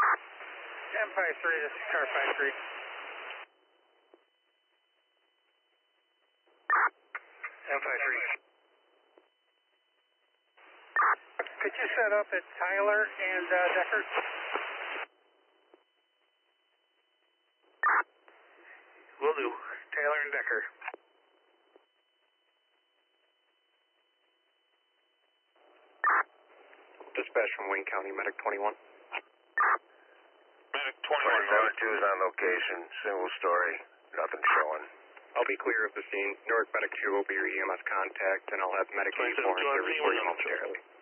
M53, this is car 53. M53. Could you set up at Tyler and Decker? Will do. Taylor and Decker. Dispatch from Wayne County, Medic 21. Medic 21. Number 2 is on location. Single story. Nothing showing. I'll be clear of the scene. Newark Medic 2 will be your EMS contact, and I'll have Medic 84 into report you momentarily.